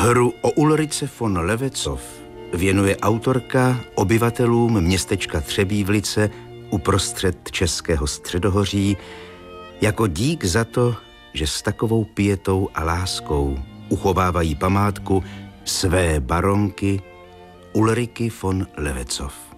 Hru o Ulrice von Levecov věnuje autorka obyvatelům městečka Třebívlice uprostřed Českého středohoří jako dík za to, že s takovou pietou a láskou uchovávají památku své baronky Ulriky von Levecov.